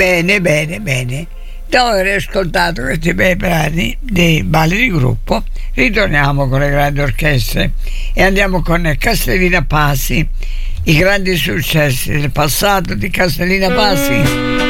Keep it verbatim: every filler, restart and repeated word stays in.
Bene, bene, bene. Dopo aver ascoltato questi bei brani dei balli di gruppo, ritorniamo con le grandi orchestre e andiamo con Castellina Pasi, i grandi successi del passato di Castellina Pasi.